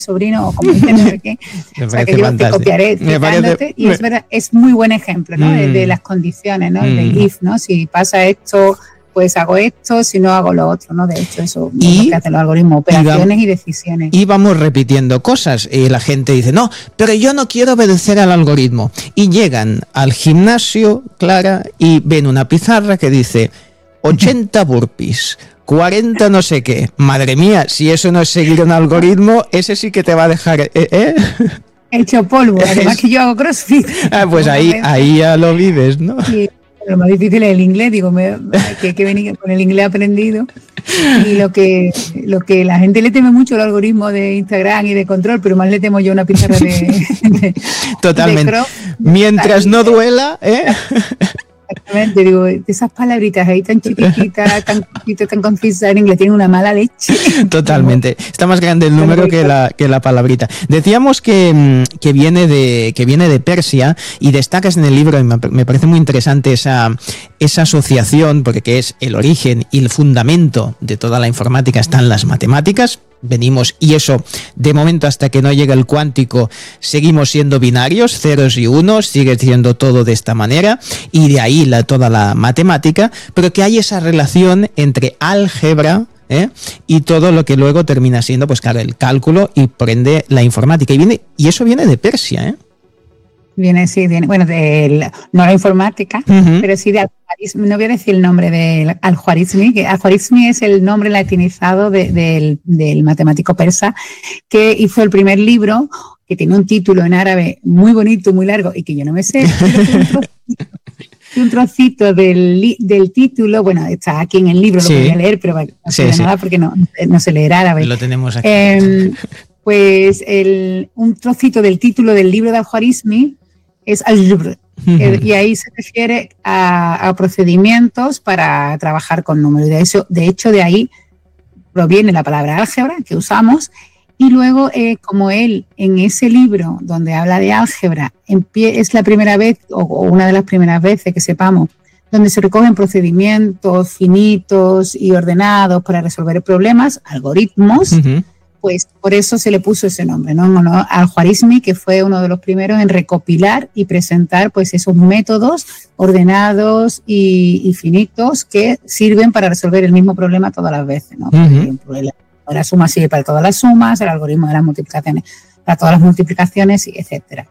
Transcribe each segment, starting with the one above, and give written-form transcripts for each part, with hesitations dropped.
sobrino, o como dicen, no sé qué. O sea, que yo te copiaré explicándote, y es verdad, es muy buen ejemplo, ¿no? De las condiciones, ¿no? Del if, ¿no? Si pasa esto, pues hago esto, si no hago lo otro, ¿no? De hecho, eso es lo que hacen los algoritmos, operaciones y decisiones. Y vamos repitiendo cosas, y la gente dice, no, pero yo no quiero obedecer al algoritmo. Y llegan al gimnasio, Clara, y ven una pizarra que dice 80 burpees, 40 no sé qué. Madre mía, si eso no es seguir un algoritmo, ese sí que te va a dejar... Hecho polvo, además que yo hago CrossFit. Pues ahí ya lo vives, ¿no? Sí. Lo más difícil es el inglés, digo, que venir con el inglés aprendido. Y lo que la gente le teme mucho el algoritmo de Instagram y de control, pero más le temo yo una pizarra de totalmente. Mientras no duela, Exactamente, digo, esas palabritas ahí tan chiquititas, tan cortitas, tan concisas en inglés, tienen una mala leche. Totalmente. Está más grande el número que la palabrita. Decíamos que viene de Persia, y destacas en el libro, y me parece muy interesante esa asociación, porque que es el origen y el fundamento de toda la informática están las matemáticas. Venimos, y eso, de momento, hasta que no llegue el cuántico, seguimos siendo binarios, ceros y unos, sigue siendo todo de esta manera, y de ahí toda la matemática, pero que hay esa relación entre álgebra y todo lo que luego termina siendo, pues claro, el cálculo, y por ende la informática, y eso viene de Persia, Viene, bueno, no la informática, pero sí de Al-Khwarizmi. No voy a decir el nombre de Al-Khwarizmi, que Al-Khwarizmi es el nombre latinizado del matemático persa, que hizo el primer libro, que tiene un título en árabe muy bonito, muy largo, y que yo no me sé, un trocito del título, bueno, está aquí en el libro, lo voy a leer, pero bueno, no sé nada porque no sé leer árabe. Lo tenemos aquí. Pues un trocito del título del libro de Al-Khwarizmi es Al-Jubr, y ahí se refiere a procedimientos para trabajar con números. De hecho, de ahí proviene la palabra álgebra que usamos, y luego, como él en ese libro donde habla de álgebra, es la primera vez, o una de las primeras veces que sepamos, donde se recogen procedimientos finitos y ordenados para resolver problemas, algoritmos, pues por eso se le puso ese nombre, ¿no? Al-Khwarizmi, que fue uno de los primeros en recopilar y presentar pues esos métodos ordenados y finitos que sirven para resolver el mismo problema todas las veces, ¿no? Por ejemplo, la suma sirve para todas las sumas, el algoritmo de las multiplicaciones para todas las multiplicaciones, etcétera.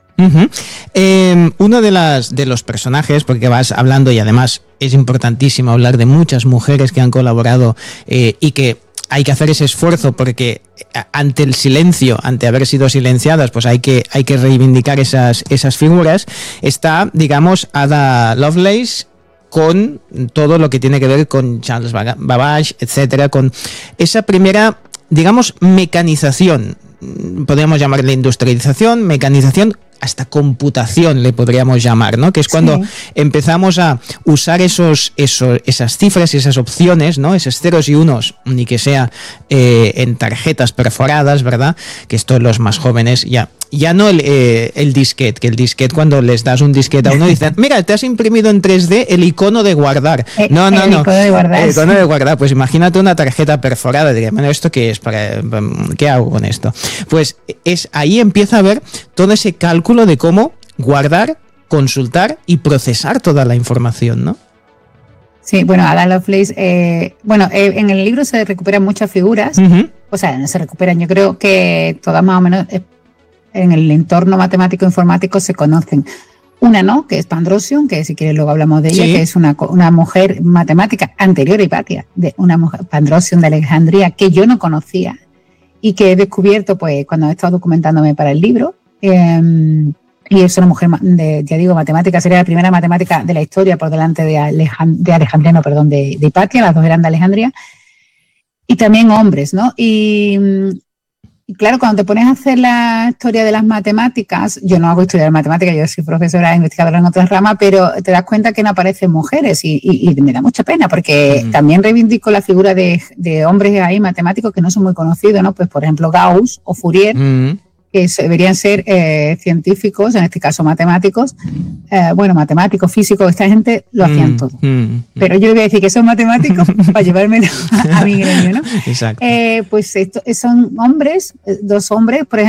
Uno de los personajes, porque vas hablando, y además es importantísimo hablar de muchas mujeres que han colaborado y que hay que hacer ese esfuerzo, porque ante el silencio, ante haber sido silenciadas, pues hay que reivindicar esas figuras. Está, digamos, Ada Lovelace, con todo lo que tiene que ver con Charles Babbage, etcétera, con esa primera, digamos, mecanización, podríamos llamarle industrialización, mecanización, hasta computación le podríamos llamar, ¿no? Que es cuando empezamos a usar esas cifras y esas opciones, ¿no? Esos ceros y unos, ni que sea en tarjetas perforadas, ¿verdad? Que esto los más jóvenes ya no el disquete, que el disquete, cuando les das un disquete a uno, dicen, mira, te has imprimido en 3D el icono de guardar. No. El icono de guardar. El icono de guardar. Pues imagínate una tarjeta perforada. Diría, bueno, ¿esto qué es? ¿Qué hago con esto? Pues ahí empieza a ver todo ese cálculo de cómo guardar, consultar y procesar toda la información, ¿no? Sí, bueno, Ada Lovelace, en el libro se recuperan muchas figuras, o sea, no se recuperan, yo creo que todas más o menos en el entorno matemático informático se conocen. Una, ¿no?, que es Pandrosion, que si quieres luego hablamos de ella, que es una mujer matemática anterior a Hipatia, una mujer, Pandrosion de Alejandría, que yo no conocía y que he descubierto pues cuando he estado documentándome para el libro. Y es una mujer matemática, sería la primera matemática de la historia por delante de Hipatia, las dos eran de Alejandría, y también hombres, ¿no? Y claro, cuando te pones a hacer la historia de las matemáticas, yo no hago historia de matemáticas, yo soy profesora investigadora en otras ramas, pero te das cuenta que no aparecen mujeres y me da mucha pena, porque también reivindico la figura de hombres ahí matemáticos que no son muy conocidos, ¿no? Pues por ejemplo Gauss o Fourier, que deberían ser científicos, en este caso matemáticos, matemáticos, físicos, esta gente lo hacían todo. Pero yo le voy a decir que son matemáticos para llevármelo a mi gremio, ¿no? Exacto. Pues son hombres, 2 hombres, por ejemplo,